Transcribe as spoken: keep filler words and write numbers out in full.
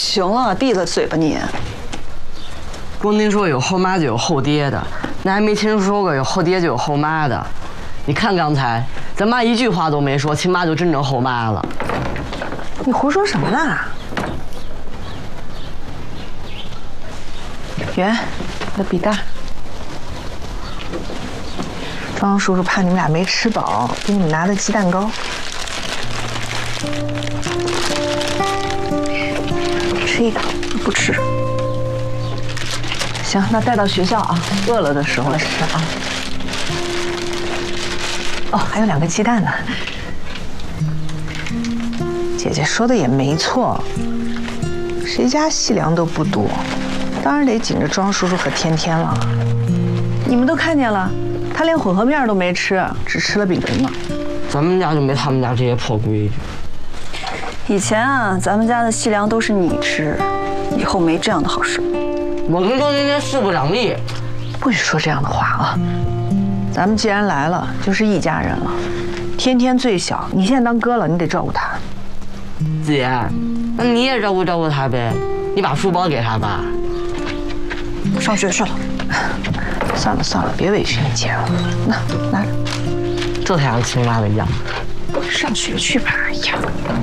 行了，闭了嘴吧你。 光听说有后妈就有后爹的，那还没听说过有后爹就有后妈的。你看刚才咱妈一句话都没说，亲妈就真成后妈了。 你胡说什么呢？圆，你的笔袋。庄叔叔怕你们俩没吃饱，给你们拿的鸡蛋糕。吃一个，不吃。行，那带到学校啊，饿了的时候吃啊。哦，还有两个鸡蛋呢。姐姐说的也没错，谁家细粮都不多，当然得紧着庄叔叔和天天了。你们都看见了，他连混合面都没吃，只吃了饼干呢。 咱们家就没他们家这些破规矩。 以前啊，咱们家的细粮都是你吃，以后没这样的好事。 我跟庄天天势不两立， 不许说这样的话啊！咱们既然来了，就是一家人了。天天最小，你现在当哥了，你得照顾他。 姐，那你也照顾照顾他呗，你把书包给他吧。 上学去了。算了算了，别委屈你姐了。那拿着。 这才像亲妈的样。 上学去吧，哎呀。